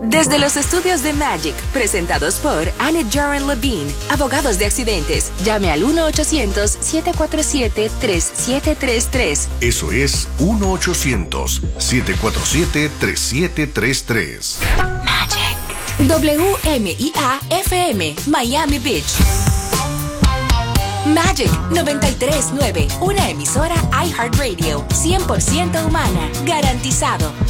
Desde los estudios de Magic, presentados por Annette Joran Levine, abogados de accidentes. Llame al 1-800-747-3733. Eso es 1-800-747-3733. Magic. WMIA-FM, Miami Beach. Magic 93.9, una emisora iHeartRadio, 100% humana, garantizado.